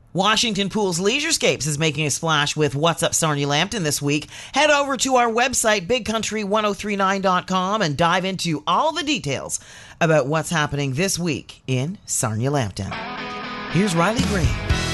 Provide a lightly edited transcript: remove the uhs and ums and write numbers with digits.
Washington Pools Leisurescapes is making a splash with What's Up Sarnia Lambton this week. Head over to our website, bigcountry1039.com, and dive into all the details about what's happening this week in Sarnia Lambton. Here's Riley Green.